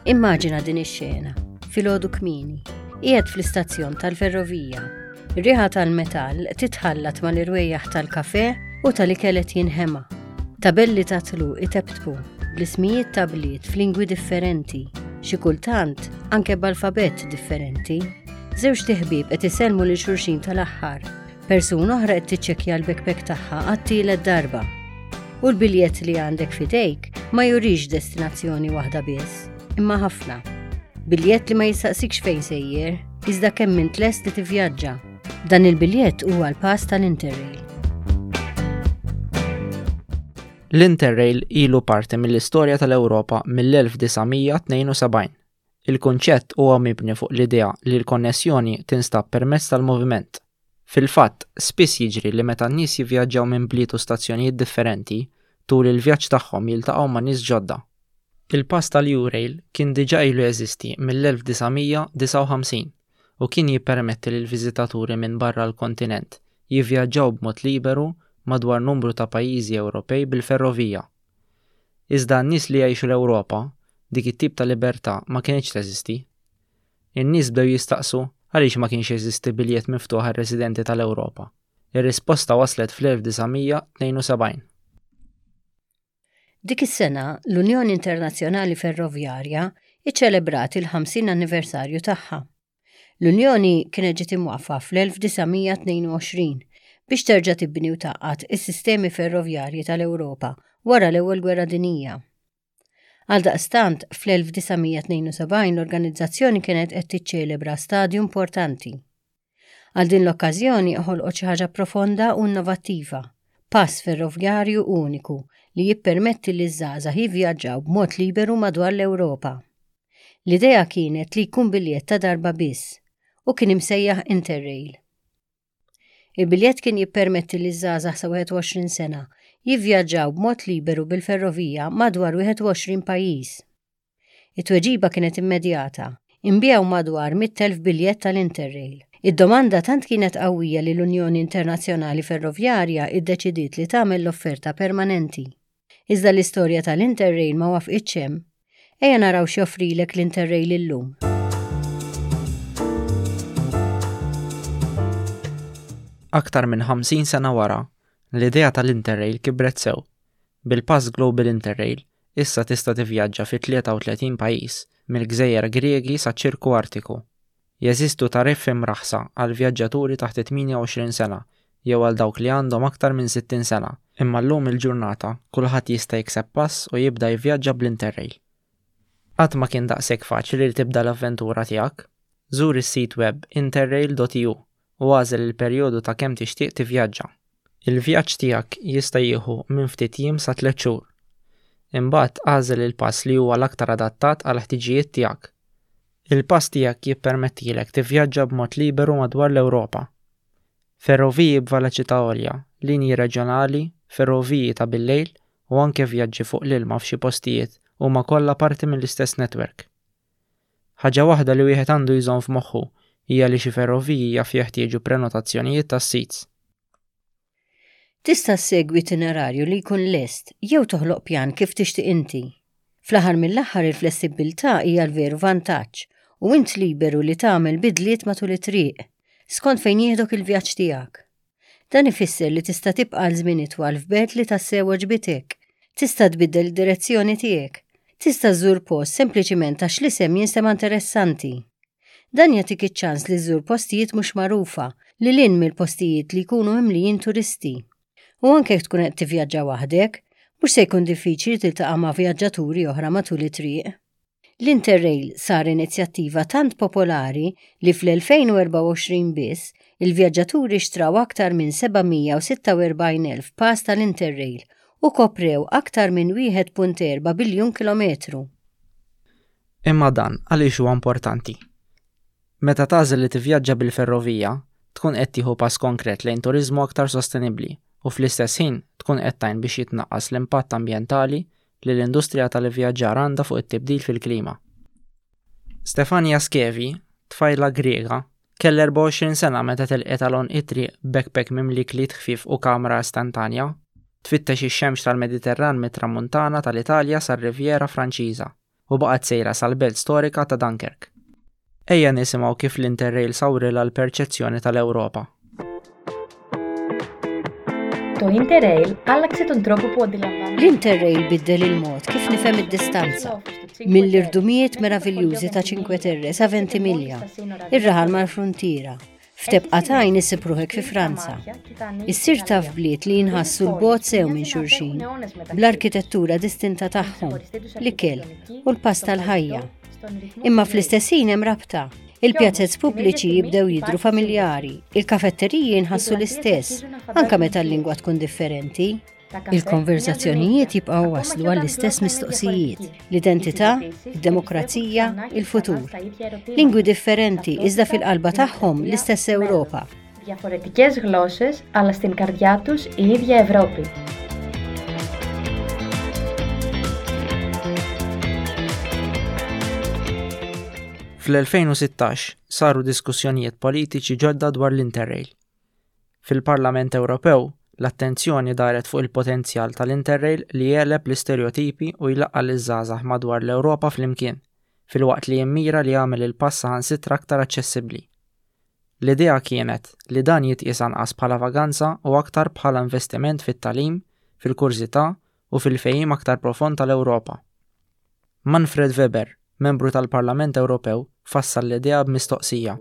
Immaġina din ix-xena, filgħodu kmieni, qiegħed fl-istazzjon tal-ferrovija. Ir-riħa tal-metall titħallat mal-irwejjaħ tal-kafè u tal-ikel qed jinħema. Tabelli ta' tluq itebtbu bl-ismijiet ta' bliet f'lingwi differenti, xi kultant anke b'alfabett differenti. Żewġ tiħbieb qed isellmu lil xulxin tal-aħħar. Persuna oħra qed tiċċekkja l-backpack tagħha għat-tielet darba. U l-biljett li għandek f'idejk ma jurix destinazzjoni waħda biss, imma ħafna. Biljett li ma jistaqsikx fejn sejjer, iżda kemm int lest li tivvjaġġa. Dan il-biljett huwa l-pass tal-Interrail. L-Interrail ilu parti mill-istorja tal-Ewropa mill-1972. Il-kunċett huwa mibni fuq l-idea li l-konnessjoni tinstab permezz tal-moviment. Fil-fatt, spiss jiġri li meta n-nies jivvjaġġaw minn bliet u stazzjonijiet differenti, tul il-vjaġġ tagħhom jiltaqgħu ma' nies ġodda. Il-pass tal-Eurail kien diġà ilu jeżisti mill-1959 u kien jippermetti lil viżitaturi minn barra l-kontinent jivvjaġġaw b'mod liberu madwar numru ta' pajjiżi Ewropej bil-ferrovija. Iżda n-nies li jgħixu l-Ewropa, dik it-tip ta' libertà ma kienx teżisti. In-nies bdew jistaqsu għaliex ma kienx jeżisti biljett miftuħ għar-residenti tal-Ewropa. Ir-risposta waslet fl-1972. Dik is-sena l-Unjoni Internazzjonali Ferrovjarja iċċelebrat il-50 anniversarju tagħha. L-Unjoni kienet ġiet imwaqfa fl-1922 biex terġa' tibni u taqqat is-sistemi ferrovjarji tal-Ewropa wara l-Ewwel Gwerra Dinjija. Għaldaqstant, fl-1972 l-organizzazzjoni kienet qed tiċċelebra stadju importanti. Għal din l-okkażjoni ħolqot xi ħaġa profonda u innovattiva, pass ferrovjarju uniku li jippermetti li żgħażagħ jivvjaġġaw b'mod liberu madwar l-Ewropa. L-idea kienet li jkun biljett ta' darba biss u kien imsejjaħ Interrail. Il-biljett kien jippermetti li żgħażagħ sa 21 sena jivvjaġġaw b'mod liberu bil-ferrovija madwar 21 pajjiż. It-tweġiba kienet immedjata, imbjew madwar 100,000 biljett tal-Interrail. Id-domanda tant kienet qawwija li l-Unjoni Internazzjonali Ferrovjarja iddeċidiet li tagħmel l-offerta permanenti. Iżda l-istorja tal-Interrail ma wafqitx hemm. Ejja naraw x'joffrilek l-Interrail illum. Aktar minn 50 sena wara, l-idea tal-Interrail kibret sew. Bil-pass Global Interrail, issa tista' tivvjaġġa fi 33 pajjiż, mill-Gżejjer Griegi sa ċirku Artiku. Jeżistu tariffi mraħsa għal vjaġġaturi taħt 28 sena, jew għal dawk li għandhom aktar minn 60 sena, imma llum il-ġurnata kulħadd jista' jikseb pass u jibda jivvjaġġa bl-Interrail. Qatt ma kien daqshekk faċli li tibda l-avventura tiegħek. Żur is-sit web interrail.eu u għażel il-perjodu ta' kemm tixtieq tivvjaġġa. Il-vjaġġ tiegħek jista' jieħu minn ftit jiem sa 3 xhur. Imbagħad għażel il-pass li huwa l-aktar adattat għal ħtiġijiet tiegħek. Il-pass tiegħek jippermettilek tivvjaġġa b'mod liberu madwar l-Ewropa. Ferroviji b'veloċità għolja, linji reġjonali, ferroviji ta' bil-lejl u anke vjaġġi fuq l-ilma f'xi postijiet huma kollha parti mill-istess netwerk. Ħaġa waħda li wieħed għandu jżomm f'moħħu hija li xi ferroviji jaf jeħtieġu prenotazzjonijiet tas-sits. Tista' ssegwi itinerarju li jkun lest jew toħloq pjan kif tixtieq inti. Fl-aħħar mill-aħħar il-flessibilità hija l-veru vantaġġ u int liberu li tagħmel bidliet matul it-triq skont fejn jieħdok il-vjaġġ tiegħek. Dan ifisser li tista' tibqa' żmien itwal f'belt li tassew ġbitek. Tista' tbiddel id-direzzjoni tiegħek. Tista' żżur post sempliċiment għax l-isem jinsema interessanti. Dan jagħtik iċ-ċans li żżur postijiet mhux magħrufa li lin mill-postijiet li jkunu mimlijin turisti. U anke tkun qed tivvjaġġa waħdek, mhux se jkun diffiċli tiltaqa' ma' vjaġġaturi oħra matul it-triq. L-Interrail sar inizjattiva tant popolari li fl-2024 biss il-vjaġġaturi xtraw aktar minn 746,000 pass tal-Interrail u koprew aktar minn 1.4 biljun kilometru. Imma dan għaliex huwa importanti. Meta tagħżel li tivvjaġġa bil-ferrovija, tkun qed tieħu pass konkret lejn turiżmu aktar sostenibbli u fl-istess ħin tkun qed tgħin biex jitnaqqas l-impatt ambjentali li l-industrija tal-ivvjaġġar għandha fuq it-tibdil fil-klima. Stefania Skevi, tfajla Griega, kellha 24 sena meta telqiet għalhom it-triq backpack mimli kliet ħfief u kamra istantanja, tfittex ix-xemx tal-Mediterran mit-tramuntana tal-Italja sar-Rivjera Franċiża. u baqgħet sejra sal-belt storika ta' Dunkirk. Ejja nisimgħu kif l-Interrail sawrilha l-perċezzjoni tal-Ewropa. Το Interrail άλλαξε τον τρόπο που αντιλαμβάνομαι. L-Interrail biddel il-mod kif nifhem id-distanza. Mill-irdumijiet meraviljużi ta' Cinque Terre sa' Ventimiglia, ir-raħal mal-frontiera, f'tebqatajn issibruħek fi Franza. Issir taf bliet li jinħassu l-bot sew minn xulxin, bl-arkitettura distinta tagħhom, l-ikel u l-pasta l-ħajja. Imma fl-istessin hemm rabta. Il-pjazzezz pubbliċi jibdew jidru familjari, il-kafetteriji jinħassu l-istess, anke meta l-lingwa tkun differenti. Il-konverzazzjonijiet jibqgħu waslu għall-istess mistoqsijiet, l-identità, id-demokrazija, il-futur. Lingwi differenti iżda fil-qalba tagħhom l-istess Ewropa. Διαφορετικές γλώσσες, αλλά στην καρδιά τους η ίδια Ευρώπη. Fl-2016 saru diskussjonijiet politiċi ġodda dwar l-Interrail. Fil-Parlament Ewropew, l-attenzjoni daret fuq il-potenzjal tal-Interrail li jeleb l-istereotipi u jlaqqa l-żgħażagħ madwar l-Ewropa flimkien, fil-waqt li jimmira li jagħmel il-pass saħansitra aktar aċċessibbli. L-idea kienet li dan jitqies anqas bħala vaganza u aktar bħala investiment fit-tagħlim, fil-kursità u fil-fehim aktar profond tal-Ewropa. Manfred Weber, membru tal-Parlament Ewropew, fassal l-idea b'mistoqsija.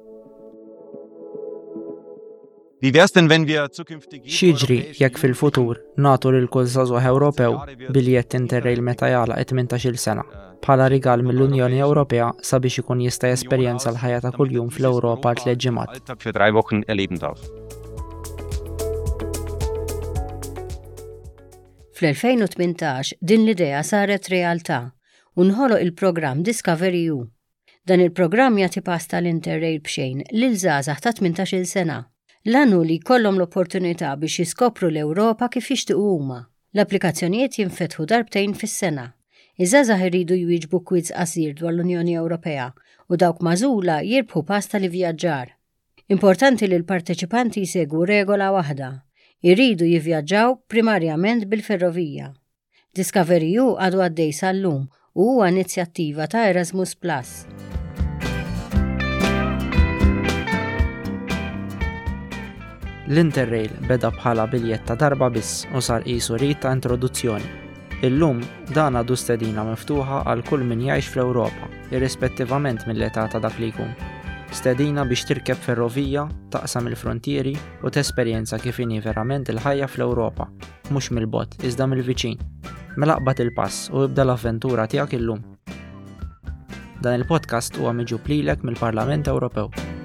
X'jiġri jekk fil-futur nagħtu lil kull żagħżugħ Ewropew biljett Interrail meta jagħlaq 18-il sena bħala rigal mill-Unjoni Ewropea sabiex ikun jista' jesperjenza l-ħajja ta' kuljum fl-Ewropa għal 3 ġimgħat. Fl-2018 din l-idea saret realtà u nħoloq il-programm Discovery U. Dan il-programm jagħti pass tal-Interrail b'xejn lil żgħażagħ ta' 18-il sena. L-għanu li kollhom l-opportunità biex jiskopru l-Ewropa kif jixtiequ huma. L-applikazzjonijiet jinfetħu darbtejn fis-sena. Iż-żgħażagħ iridu jwieġbu kwiz qasir dwar l-Unjoni Ewropea u dawk magħżula jirbħu pass tal-ivvjaġġar. Importanti li l-parteċipanti jsegwu regola waħda. Iridu jivvjaġġaw primarjament bil-ferrovija. Discovery U għadu għaddej sal-lum u huwa inizjattiva ta' Erasmus+. L-Interrail beda bħala biljett ta' darba biss u sar qisu rit ta' introduzzjoni. Illum dan għadu stedina miftuħa għal kull min jgħix fl-Ewropa, irrispettivament mill-età ta' dak li jkun. Stedina biex tirkeb ferrovija, taqsam il-frontieri u tesperjenza kif inhi verament il-ħajja fl-Ewropa, mhux mill-bot iżda mill-viċin. Mela qbad il-pass u ibda l-avventura tiegħek illum. Dan il-podcast huwa miġub lilek mill-Parlament Ewropew.